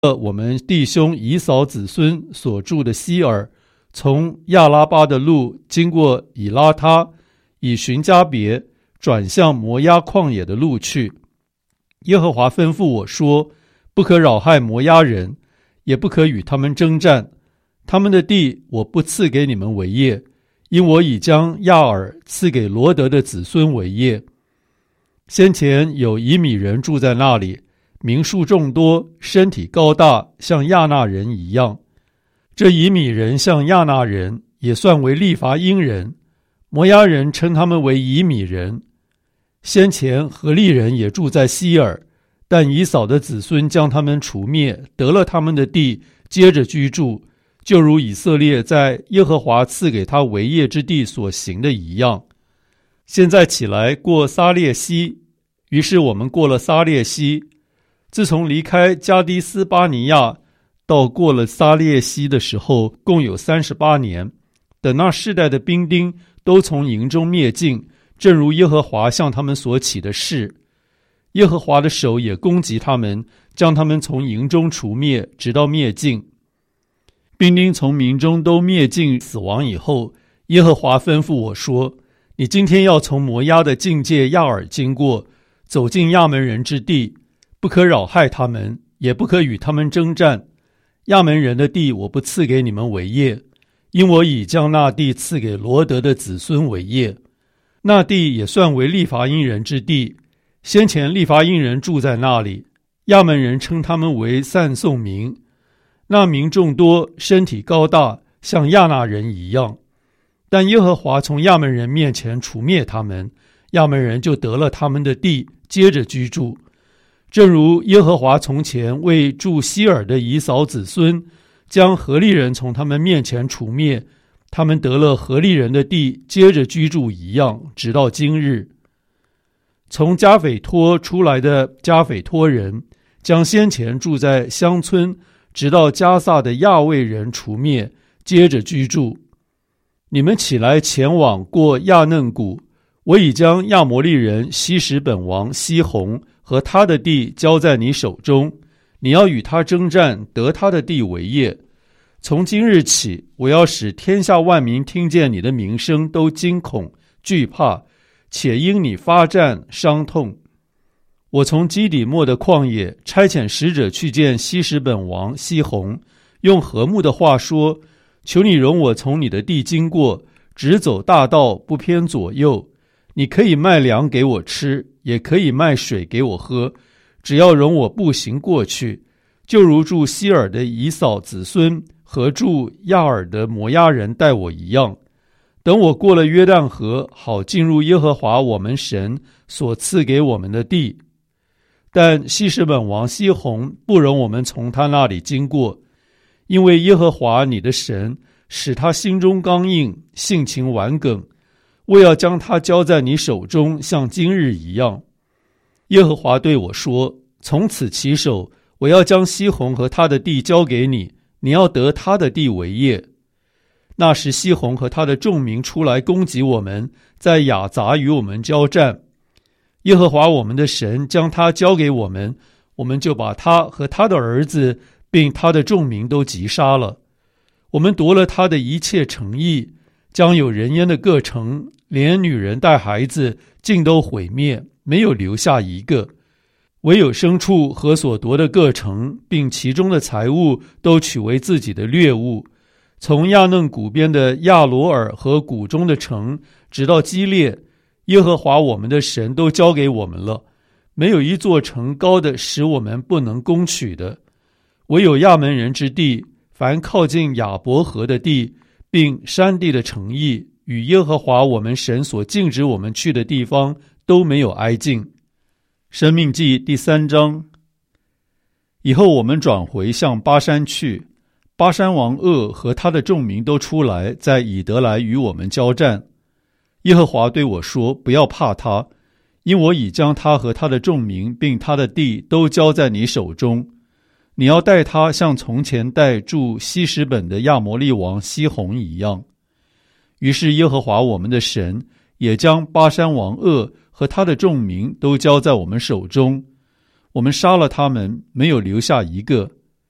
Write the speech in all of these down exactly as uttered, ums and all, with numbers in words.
我们弟兄以扫子孙所住的西珥，从亚拉巴的路经过以拉他，以寻加别，转向摩押旷野的路去。耶和华吩咐我说，不可扰害摩押人，也不可与他们征战，他们的地我不赐给你们为业，因我已将亚珥赐给罗得的子孙为业。先前有以米人住在那里，民数众多，身体高大，像亚纳人一样。这以米人像亚纳人，也算为利乏音人。摩押人称他们为以米人。先前何利人也住在西珥，但以扫的子孙将他们除灭，得了他们的地，接着居住，就如以色列在耶和华赐给他为业之地所行的一样。现在起来过撒列西，于是我们过了撒列西。自从离开加迪斯巴尼亚到过了撒列西的时候，共有三十八年。等那世代的兵丁都从营中灭尽，正如耶和华向他们所起的誓。耶和华的手也攻击他们，将他们从营中除灭，直到灭尽。兵丁从民中都灭尽死亡以后，耶和华吩咐我说，你今天要从摩押的境界亚珥经过，走进亚门人之地，不可扰害他们，也不可与他们征战。亚门人的地我不赐给你们为业，因我已将那地赐给罗得的子孙为业。那地也算为利乏音人之地，先前利乏音人住在那里，亚门人称他们为散送民。那民众多，身体高大，像亚纳人一样。但耶和华从亚门人面前除灭他们，亚门人就得了他们的地，接着居住。正如耶和华从前为住西珥的以扫子孙，将何利人从他们面前除灭，他们得了何利人的地，接着居住一样，直到今日。从加斐托出来的加斐托人，将先前住在乡村直到加萨的亚卫人除灭，接着居住。你们起来前往过亚嫩谷，我已将亚摩利人西什本王西宏和他的地交在你手中，你要与他征战，得他的地为业。从今日起，我要使天下万民听见你的名声都惊恐惧怕，且因你发战伤痛。我从基底末的旷野差遣使者去见西什本王西宏，用和睦的话说，求你容我从你的地经过，直走大道，不偏左右。你可以卖粮给我吃，也可以卖水给我喝，只要容我步行过去，就如住西珥的以扫子孙和住亚珥的摩押人待我一样。等我过了约旦河，好进入耶和华我们神所赐给我们的地。但西什本王西宏不容我们从他那里经过，因为耶和华你的神使他心中刚硬，性情顽梗，我要将他交在你手中，像今日一样。耶和华对我说，从此起手，我要将西宏和他的地交给你，你要得他的地为业。那时西宏和他的众民出来攻击我们，在雅杂与我们交战。耶和华我们的神将他交给我们，我们就把他和他的儿子并他的众民都击杀了。我们夺了他的一切城邑，将有人烟的各城，连女人带孩子尽都毁灭，没有留下一个。唯有牲畜和所夺的各城，并其中的财物，都取为自己的掠物。从亚嫩谷边的亚罗尔和谷中的城，直到基列，耶和华我们的神都交给我们了，没有一座城高的使我们不能攻取的。唯有亚门人之地，凡靠近亚伯河的地，并山地的城邑，与耶和华我们神所禁止我们去的地方，都没有挨近。申命记第三章。以后我们转回向巴山去，巴山王噩和他的众民都出来，在以德来与我们交战。耶和华对我说，不要怕他，因我已将他和他的众民并他的地都交在你手中。你要待他像从前待住西什本的亚摩利王西宏一样。于是耶和华我们的神也将巴山王噩和他的众民都交在我们手中，我们杀了他们，没有留下一个。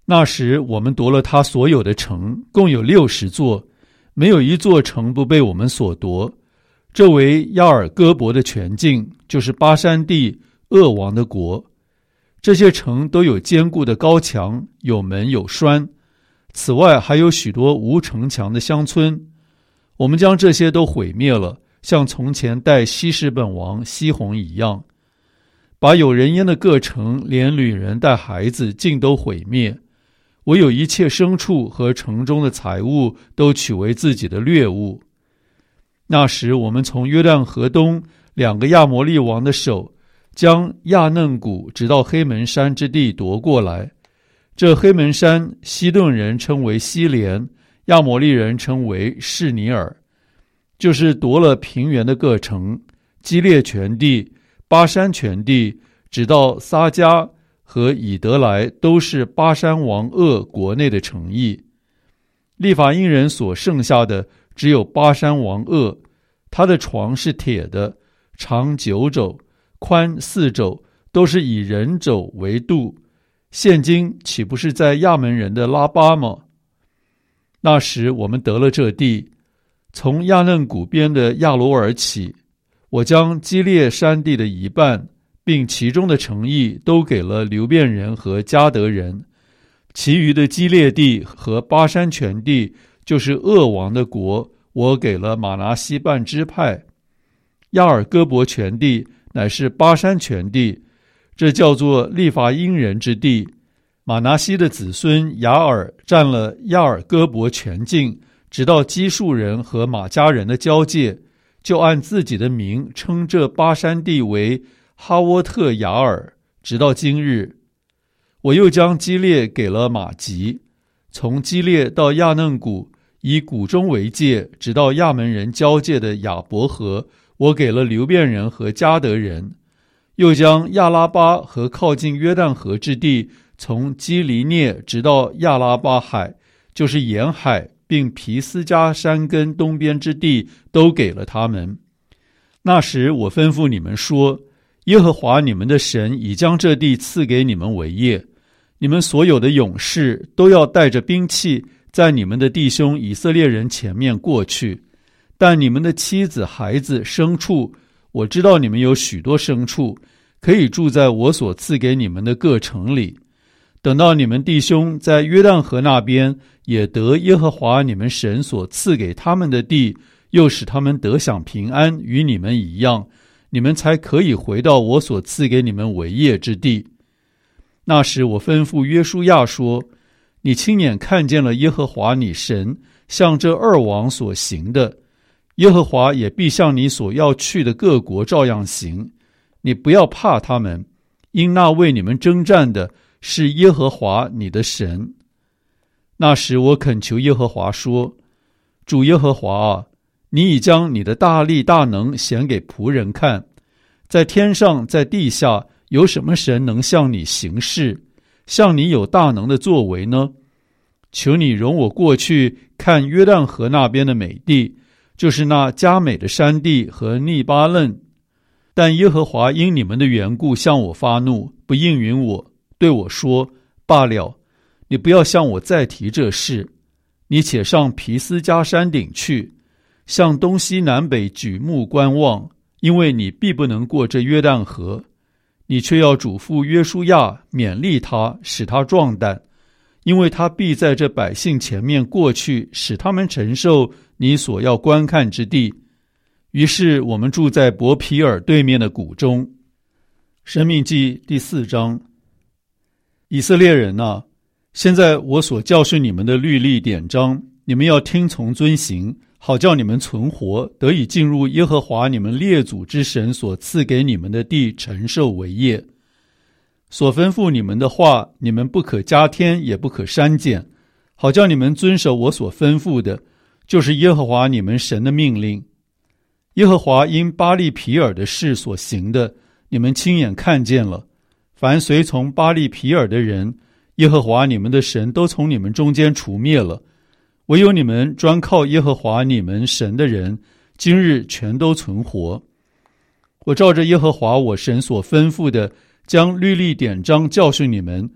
那时我们夺了他所有的城，共有六十座，没有一座城不被我们所夺。这为亚尔戈伯的全境，就是巴山地鄂王的国。这些城都有坚固的高墙，有门有栓。此外还有许多无城墙的乡村，我们将这些都毁灭了，像从前代西什本王西宏一样，把有人烟的各城，连旅人带孩子尽都毁灭。唯有一切牲畜和城中的财物都取为自己的掠物。那时我们从约旦河东两个亚摩利王的手，将亚嫩谷直到黑门山之地夺过来。这黑门山，西顿人称为西连，亚摩利人称为示尼尔，就是夺了平原的各城，基列全地、巴山全地，直到撒迦和以德来，都是巴山王噩国内的城邑。利法因人所剩下的只有巴山王噩，他的床是铁的，长九肘，宽四肘，都是以人肘为度。现今岂不是在亚门人的拉巴吗？那时我们得了这地，从亚嫩谷边的亚罗尔起，我将基列山地的一半，并其中的城邑都给了流便人和迦得人，其余的基列地和巴山全地，就是噩王的国，我给了玛拿西半支派。亚尔戈伯全地乃是巴山全地，这叫做利法因人之地。玛拿西的子孙雅尔占了亚尔戈伯全境，直到基述人和马加人的交界，就按自己的名称这巴山地为哈沃特雅尔，直到今日。我又将基列给了马吉，从基列到亚嫩谷，以谷中为界，直到亚门人交界的亚伯河，我给了流便人和迦得人。又将亚拉巴和靠近约旦河之地，从基利涅直到亚拉巴海，就是沿海，并皮斯加山根东边之地，都给了他们。那时我吩咐你们说，耶和华你们的神已将这地赐给你们为业，你们所有的勇士都要带着兵器，在你们的弟兄以色列人前面过去。但你们的妻子、孩子、牲畜，我知道你们有许多牲畜，可以住在我所赐给你们的各城里。等到你们弟兄在约旦河那边也得耶和华你们神所赐给他们的地，又使他们得享平安，与你们一样，你们才可以回到我所赐给你们为业之地。那时我吩咐约书亚说，你亲眼看见了耶和华你神向这二王所行的，耶和华也必向你所要去的各国照样行。你不要怕他们，因那为你们征战的是耶和华你的神。那时我恳求耶和华说，主耶和华啊，你已将你的大力大能显给仆人看，在天上在地下有什么神能向你行事，像你有大能的作为呢？求你容我过去看约旦河那边的美地，就是那佳美的山地和利巴嫩。但耶和华因你们的缘故向我发怒，不应允我，对我说，罢了，你不要向我再提这事，你且上皮斯加山顶去，向东西南北举目观望，因为你必不能过这约旦河。你却要嘱咐约书亚，勉励他，使他壮胆，因为他必在这百姓前面过去，使他们承受你所要观看之地。于是我们住在伯皮尔对面的谷中。申命记第四章。以色列人啊，现在我所教训你们的律例典章，你们要听从遵行，好叫你们存活，得以进入耶和华你们列祖之神所赐给你们的地，承受为业。所吩咐你们的话，你们不可加添，也不可删减，好叫你们遵守我所吩咐的，就是耶和华你们神的命令。耶和华因巴利皮尔的事所行的，你们亲眼看见了。凡随从巴利皮尔的人，耶和华你们的神都从你们中间除灭了。唯有你们专靠耶和华你们神的人，今日全都存活。我照着耶和华我神所吩咐的，将律例典章教训你们，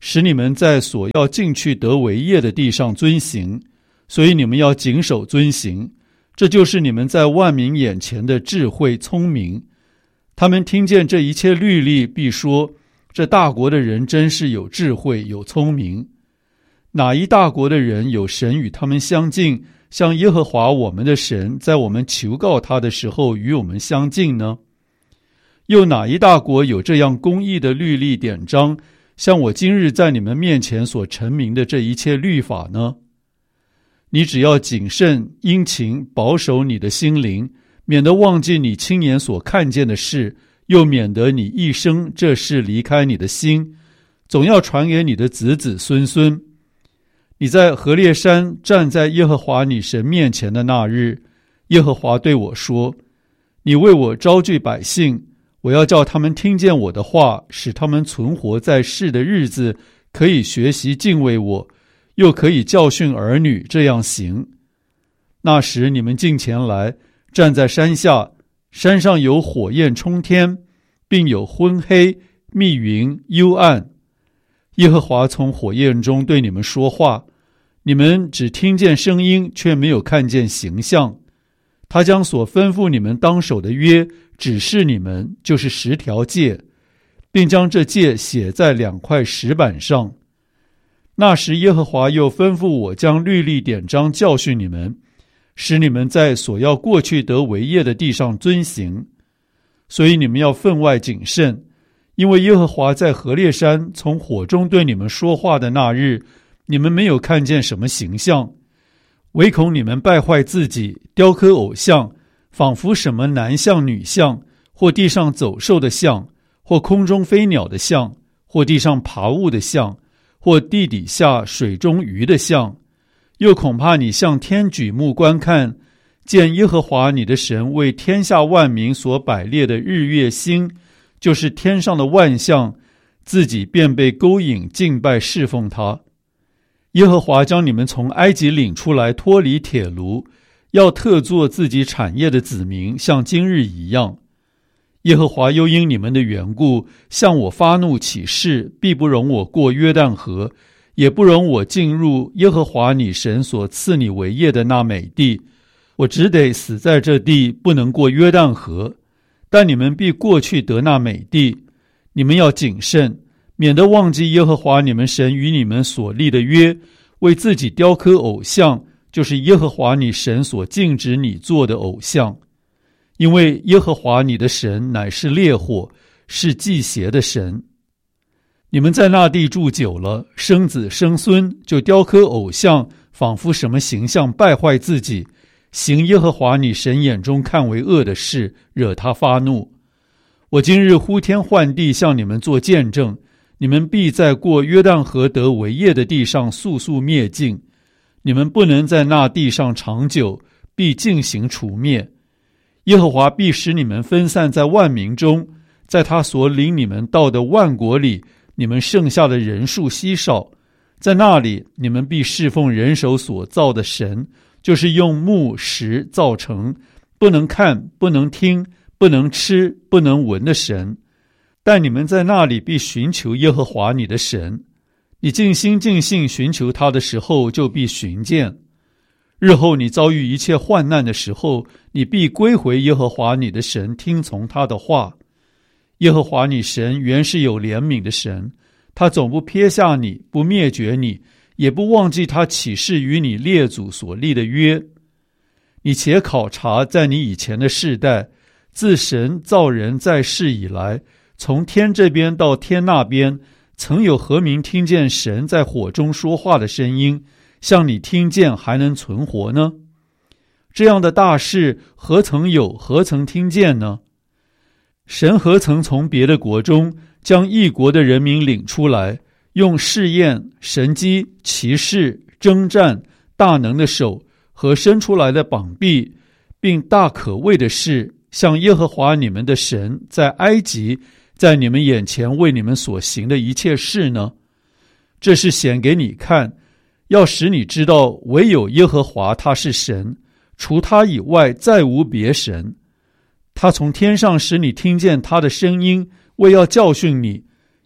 使你们在所要进去得为业的地上遵行，所以你们要谨守遵行。这就是你们在万民眼前的智慧聪明。他们听见这一切律例，必说，这大国的人真是有智慧有聪明。哪一大国的人有神与他们相近，像耶和华我们的神在我们求告他的时候与我们相近呢？又哪一大国有这样公义的律例典章，像我今日在你们面前所陈明的这一切律法呢？你只要谨慎殷勤，保守你的心灵，免得忘记你亲眼所看见的事，又免得你一生这事离开你的心，总要传给你的子子孙孙。你在何烈山站在耶和华你神面前的那日，耶和华对我说，你为我招聚百姓，我要叫他们听见我的话，使他们存活在世的日子，可以学习敬畏我，又可以教训儿女这样行。那时你们近前来，站在山下，山上有火焰冲天，并有昏黑、密云、幽暗。耶和华从火焰中对你们说话，你们只听见声音，却没有看见形象。他将所吩咐你们当守的约指示你们，就是十条诫，并将这诫写在两块石板上。那时耶和华又吩咐我将律例典章教训你们，使你们在所要过去得为业的地上遵行。所以你们要分外谨慎，因为耶和华在何烈山从火中对你们说话的那日，你们没有看见什么形象，唯恐你们败坏自己，雕刻偶像，仿佛什么男像女像，或地上走兽的像，或空中飞鸟的像，或地上爬物的像，或地底下水中鱼的像。又恐怕你向天举目观看，见耶和华你的神为天下万民所摆列的日月星，就是天上的万象，自己便被勾引敬拜侍奉他。耶和华将你们从埃及领出来，脱离铁炉，要特作自己产业的子民，像今日一样。耶和华又因你们的缘故，向我发怒起誓，必不容我过约旦河，也不容我进入耶和华你神所赐你为业的那美地。我只得死在这地，不能过约旦河。但你们必过去得那美地。你们要谨慎，免得忘记耶和华你们神与你们所立的约，为自己雕刻偶像，就是耶和华你神所禁止你做的偶像。因为耶和华你的神乃是烈火，是忌邪的神。你们在那地住久了，生子生孙，就雕刻偶像，仿佛什么形象，败坏自己，行耶和华你神眼中看为恶的事，惹他发怒。我今日呼天唤地向你们做见证，你们必在过约旦河得为业的地上速速灭尽。你们不能在那地上长久，必尽行除灭。耶和华必使你们分散在万民中，在他所领你们到的万国里，你们剩下的人数稀少。在那里，你们必侍奉人手所造的神，就是用木石造成，不能看，不能听，不能吃，不能闻的神。但你们在那里必寻求耶和华你的神，你尽心尽性寻求他的时候，就必寻见。日后你遭遇一切患难的时候，你必归回耶和华你的神，听从他的话。耶和华你神原是有怜悯的神，他总不撇下你，不灭绝你，也不忘记他起誓与你列祖所立的约。你且考察在你以前的世代，自神造人在世以来，从天这边到天那边，曾有何民听见神在火中说话的声音，像你听见还能存活呢？这样的大事何曾有，何曾听见呢？神何曾从别的国中将异国的人民领出来，用试验、神机、奇事、征战、大能的手和伸出来的膀臂，并大可畏的事，像耶和华你们的神在埃及，在你们眼前为你们所行的一切事呢？这是显给你看，要使你知道，唯有耶和华他是神，除他以外再无别神。他从天上使你听见他的声音，为要教训你，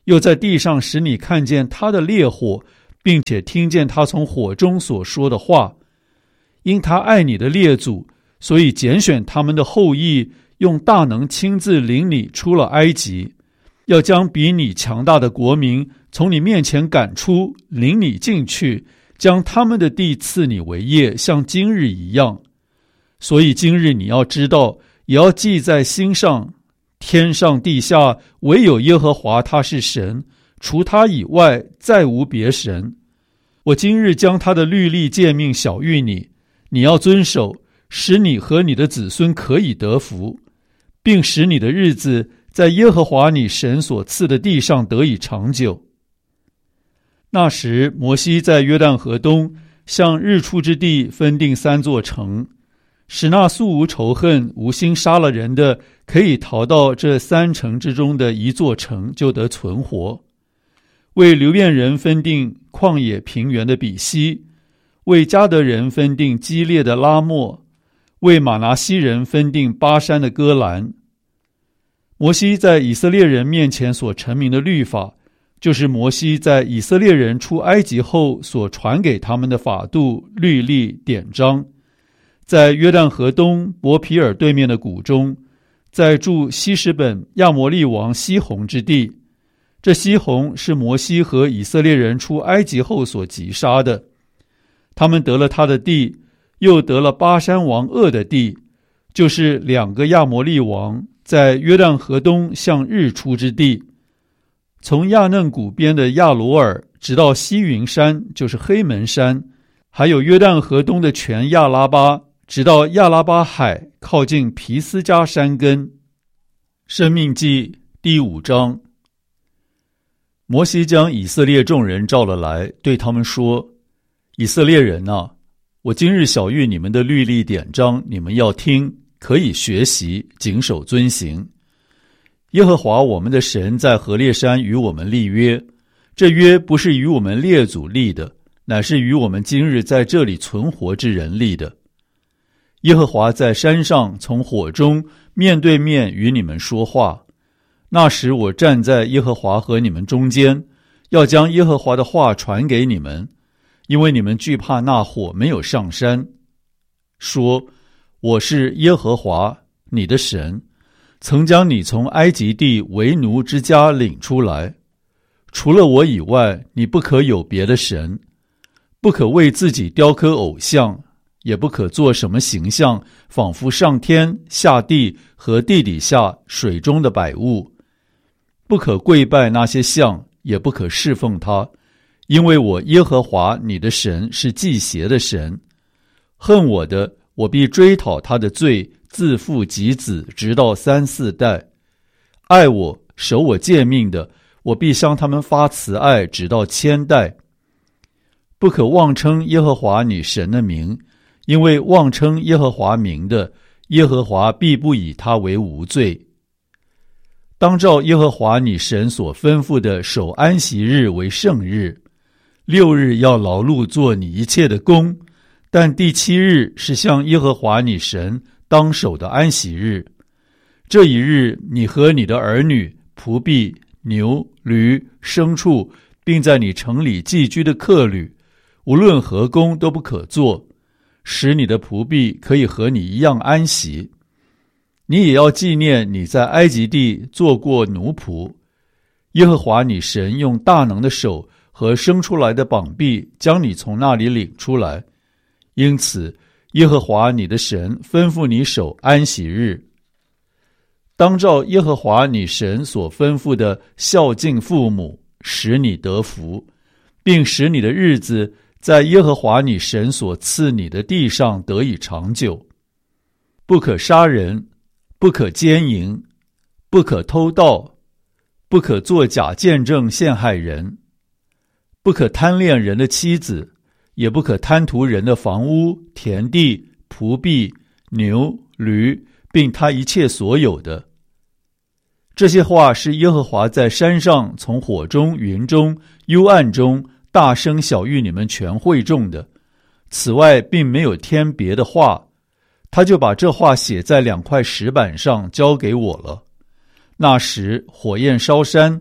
又在地上使你看见他的烈火，并且听见他从火中所说的话。因他爱你的列祖，所以拣选他们的后裔，用大能亲自领你出了埃及，要将比你强大的国民从你面前赶出，领你进去，将他们的地赐你为业，像今日一样。所以今日你要知道，也要记在心上，天上地下唯有耶和华他是神，除他以外再无别神。我今日将他的律例诫命晓谕你，你要遵守，使你和你的子孙可以得福，并使你的日子在耶和华你神所赐的地上得以长久。那时摩西在约旦河东向日出之地分定三座城，使那素无仇恨无心杀了人的，可以逃到这三城之中的一座城，就得存活。为流便人分定旷野平原的比西，为迦得人分定基列的拉末，为马拿西人分定巴山的戈兰。摩西在以色列人面前所陈明的律法，就是摩西在以色列人出埃及后所传给他们的法度、律例、典章。在约旦河东伯皮尔对面的谷中，在住希实本亚摩利王西宏之地。这西宏是摩西和以色列人出埃及后所击杀的。他们得了他的地，又得了巴山王噩的地，就是两个亚摩利王在约旦河东向日出之地。从亚嫩谷边的亚罗尔直到西云山，就是黑门山，还有约旦河东的全亚拉巴，直到亚拉巴海，靠近皮斯加山根。申命记第五章。摩西将以色列众人召了来，对他们说：以色列人啊，我今日晓谕你们的律例典章，你们要听，可以学习，谨守遵行。耶和华我们的神在何烈山与我们立约，这约不是与我们列祖立的，乃是与我们今日在这里存活之人立的。耶和华在山上从火中面对面与你们说话，那时我站在耶和华和你们中间，要将耶和华的话传给你们，因为你们惧怕那火没有上山，说：我是耶和华你的神，曾将你从埃及地为奴之家领出来。除了我以外，你不可有别的神，不可为自己雕刻偶像，也不可做什么形象，仿佛上天下地和地底下水中的百物。不可跪拜那些像，也不可侍奉他，因为我耶和华你的神是忌邪的神。恨我的，我必追讨他的罪，自父及子，直到三四代；爱我守我诫命的，我必向他们发慈爱，直到千代。不可妄称耶和华你神的名，因为妄称耶和华名的，耶和华必不以他为无罪。当照耶和华你神所吩咐的，守安息日为圣日，六日要劳碌做你一切的工，但第七日是向耶和华你神当守的安息日。这一日，你和你的儿女、仆婢、牛、驴、牲畜，并在你城里寄居的客旅，无论何工都不可做，使你的仆婢可以和你一样安息。你也要纪念你在埃及地做过奴仆，耶和华你神用大能的手和生出来的膀臂将你从那里领出来。因此，耶和华你的神吩咐你守安息日，当照耶和华你神所吩咐的孝敬父母，使你得福，并使你的日子在耶和华你神所赐你的地上得以长久。不可杀人，不可奸淫，不可偷盗，不可作假见证陷害人，不可贪恋人的妻子，也不可贪图人的房屋、田地、仆婢、牛、驴，并他一切所有的。这些话是耶和华在山上从火中、云中、幽暗中大声晓谕你们全会众的。此外并没有添别的话，他就把这话写在两块石板上交给我了。那时火焰烧山，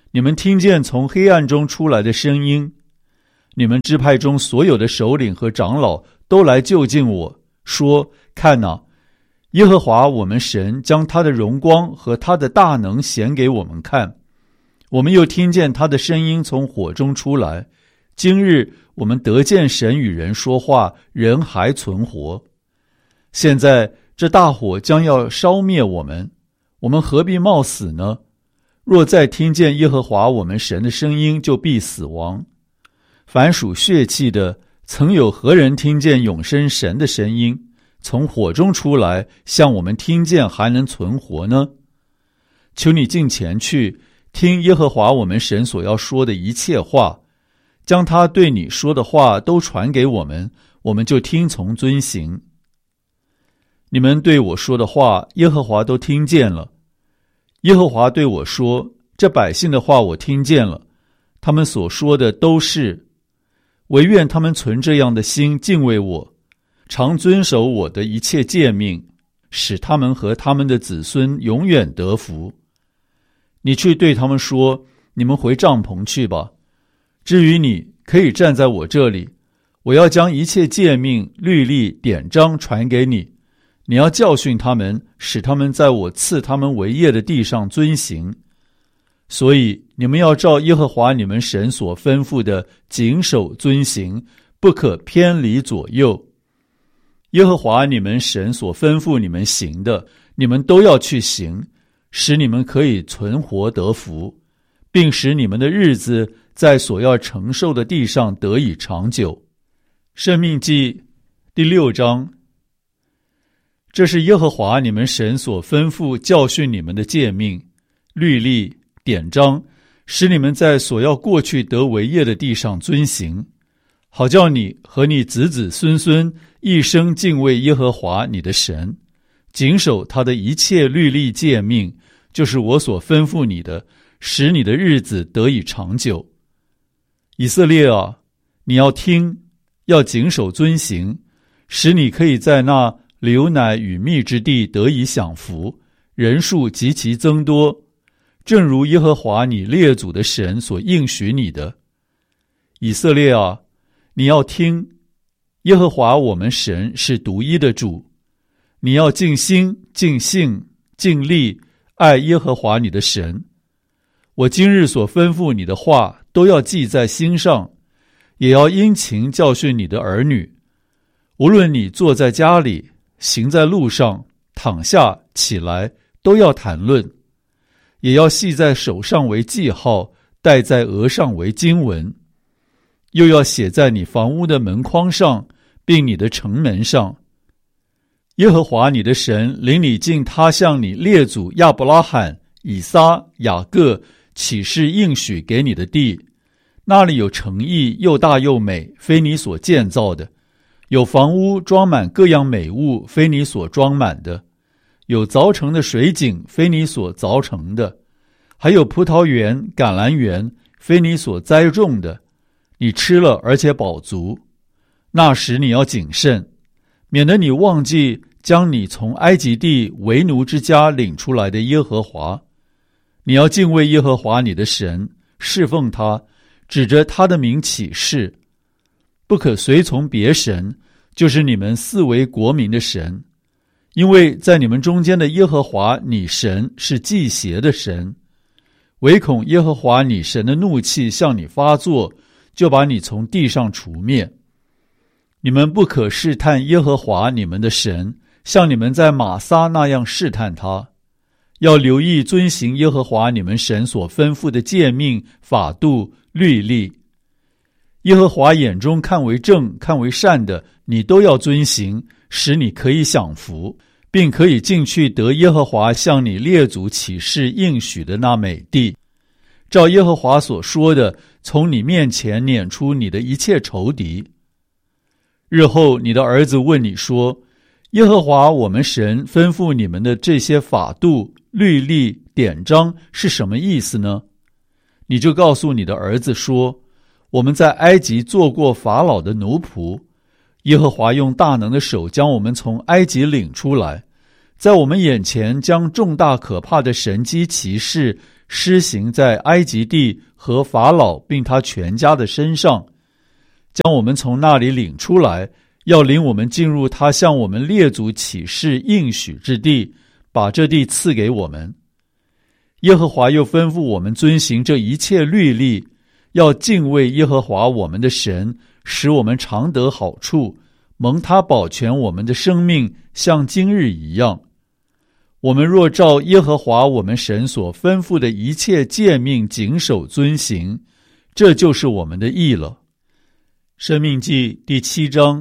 你们听见从黑暗中出来的声音，你们支派中所有的首领和长老都来就近我，说：看哪，耶和华我们神将他的荣光和他的大能显给我们看。我们又听见他的声音从火中出来。今日我们得见神与人说话，人还存活。现在这大火将要烧灭我们，我们何必冒死呢？若再听见耶和华我们神的声音，就必死亡。凡属血气的，曾有何人听见永生神的声音，从火中出来，像我们听见还能存活呢？求你近前去，听耶和华我们神所要说的一切话，将他对你说的话都传给我们，我们就听从遵行。你们对我说的话，耶和华都听见了。耶和华对我说：这百姓的话我听见了，他们所说的都是。惟愿他们存这样的心，敬畏我，常遵守我的一切诫命，使他们和他们的子孙永远得福。你去对他们说：你们回帐篷去吧。至于你，可以站在我这里，我要将一切诫命、律例、典章传给你。你要教训他们，使他们在我赐他们为业的地上遵行。所以你们要照耶和华你们神所吩咐的谨守遵行，不可偏离左右。耶和华你们神所吩咐你们行的，你们都要去行，使你们可以存活得福，并使你们的日子在所要承受的地上得以长久。申命记第六章。这是耶和华你们神所吩咐教训你们的诫命、律例、典章，使你们在所要过去得为业的地上遵行，好叫你和你子子孙孙一生敬畏耶和华你的神，谨守他的一切律例诫命，就是我所吩咐你的，使你的日子得以长久。以色列啊，你要听，要谨守遵行，使你可以在那流奶与蜜之地得以享福，人数极其增多，正如耶和华你列祖的神所应许你的。以色列啊，你要听，耶和华我们神是独一的主，你要尽心、尽性、尽力爱耶和华你的神。我今日所吩咐你的话都要记在心上，也要殷勤教训你的儿女。无论你坐在家里，行在路上，躺下起来，都要谈论，也要系在手上为记号，戴在额上为经文，又要写在你房屋的门框上，并你的城门上。耶和华你的神领你进他向你列祖亚伯拉罕、以撒、雅各起誓应许给你的地，那里有城邑又大又美，非你所建造的；有房屋装满各样美物，非你所装满的；有凿成的水井，非你所凿成的；还有葡萄园、橄榄园，非你所栽种的。你吃了而且饱足。那时你要谨慎，免得你忘记将你从埃及地为奴之家领出来的耶和华。你要敬畏耶和华你的神，侍奉他，指着他的名起誓，不可随从别神，就是你们四围国民的神，因为在你们中间的耶和华你神是忌邪的神，唯恐耶和华你神的怒气向你发作，就把你从地上除灭。你们不可试探耶和华你们的神，像你们在玛撒那样试探他。要留意遵行耶和华你们神所吩咐的诫命、法度、律例。耶和华眼中看为正、看为善的，你都要遵行，使你可以享福，并可以进去得耶和华向你列祖起誓应许的那美地。照耶和华所说的，从你面前撵出你的一切仇敌。日后你的儿子问你说：耶和华我们神吩咐你们的这些法度、律例、典章是什么意思呢？你就告诉你的儿子说：我们在埃及做过法老的奴仆，耶和华用大能的手将我们从埃及领出来，在我们眼前将重大可怕的神迹奇事施行在埃及地和法老并他全家的身上，将我们从那里领出来，要领我们进入他向我们列祖起誓应许之地，把这地赐给我们。耶和华又吩咐我们遵行这一切律例，要敬畏耶和华我们的神，使我们常得好处，蒙他保全我们的生命，像今日一样。我们若照耶和华我们神所吩咐的一切诫命谨守遵行，这就是我们的义了。申命记第七章。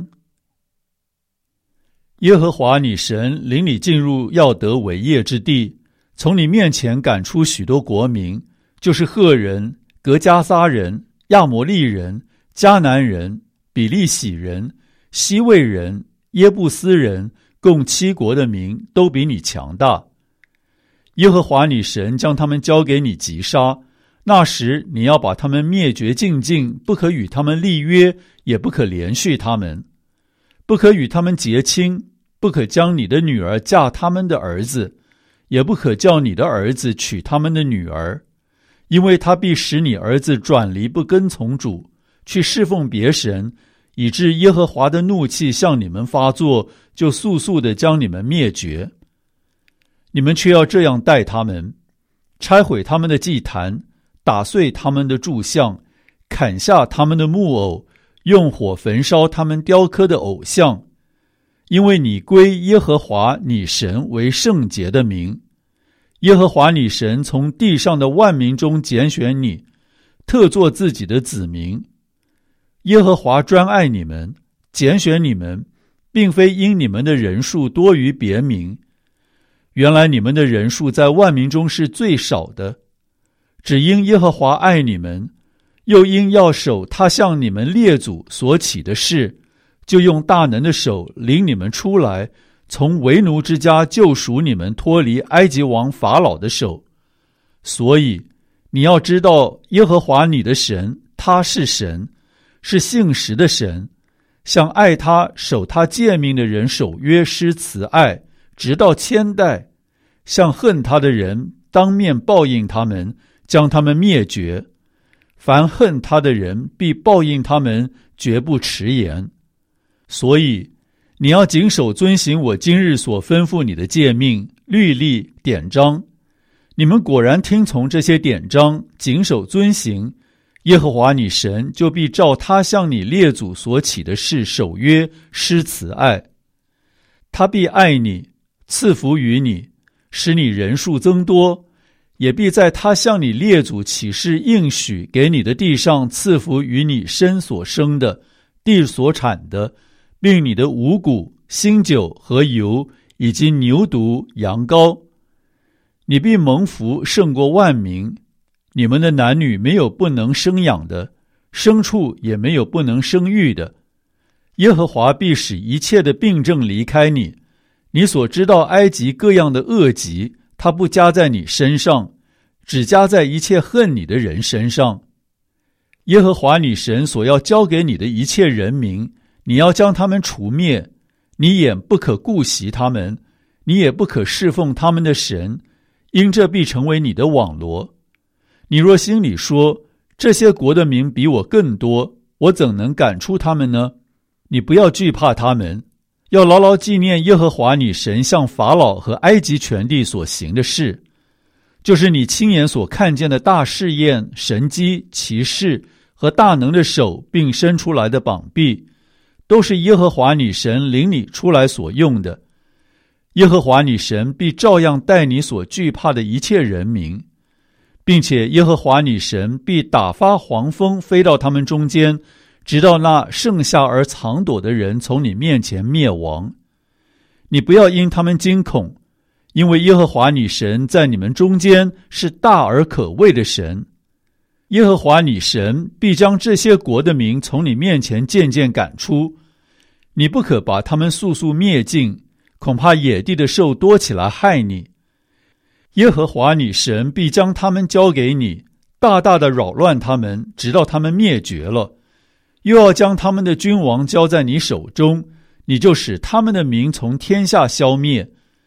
耶和华你神领你进入要得为业之地，从你面前赶出许多国民，就是赫人、革迦撒人、亚摩利人、迦南人、比利洗人、西魏人、耶布斯人，共七国的民都比你强大。耶和华你神将他们交给你击杀，那时你要把他们灭绝尽尽，不可与他们立约，也不可连续他们，不可与他们结亲，不可将你的女儿嫁他们的儿子，也不可叫你的儿子娶他们的女儿，因为他必使你儿子转离不跟从主，去侍奉别神，以致耶和华的怒气向你们发作，就速速地将你们灭绝。你们却要这样待他们，拆毁他们的祭坛，打碎他们的柱像，砍下他们的木偶，用火焚烧他们雕刻的偶像。因为你归耶和华你神为圣洁的名，耶和华你神从地上的万民中拣选你，特作自己的子民。耶和华专爱你们，拣选你们，并非因你们的人数多于别民。原来你们的人数在万民中是最少的，只因耶和华爱你们，又因要守他向你们列祖所起的事，就用大能的手领你们出来，从为奴之家救赎你们，脱离埃及王法老的手。所以你要知道，耶和华你的神，他是神，是信实的神，向爱他守他诫命的人守约施慈爱，直到千代；向恨他的人当面报应他们，将他们灭绝。凡恨他的人必报应他们，绝不迟延。所以你要谨守遵行我今日所吩咐你的诫命、律例、典章。你们果然听从这些典章，谨守遵行，耶和华你神就必照他向你列祖所起的事守约施慈爱。他必爱你，赐福于你，使你人数增多，也必在他向你列祖起誓应许给你的地上赐福于你身所生的、地所产的，并你的五谷、新酒和油，以及牛犊、羊羔。你必蒙福胜过万民。你们的男女没有不能生养的，牲畜也没有不能生育的。耶和华必使一切的病症离开你，你所知道埃及各样的恶疾，他不加在你身上，只加在一切恨你的人身上。耶和华你神所要交给你的一切人民，你要将他们除灭，你眼不可顾惜他们，你也不可侍奉他们的神，因这必成为你的网罗。你若心里说，这些国的民比我更多，我怎能赶出他们呢？你不要惧怕他们，要牢牢纪念耶和华你神向法老和埃及全地所行的事，就是你亲眼所看见的大试验、神迹、奇事和大能的手，并伸出来的膀臂，都是耶和华你神领你出来所用的。耶和华你神必照样待你所惧怕的一切人民，并且耶和华你神必打发黄蜂飞到他们中间，直到那剩下而藏躲的人从你面前灭亡。你不要因他们惊恐，因为耶和华你神在你们中间是大而可畏的神。耶和华你神必将这些国的民从你面前渐渐赶出，你不可把他们速速灭尽，恐怕野地的兽多起来害你。耶和华你神必将他们交给你，大大的扰乱他们，直到他们灭绝了。又要将他们的君王交在你手中，你就使他们的民从天下消灭，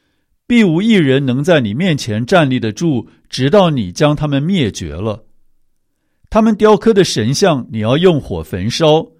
必无一人能在你面前站立得住，直到你将他们灭绝了。他们雕刻的神像你要用火焚烧，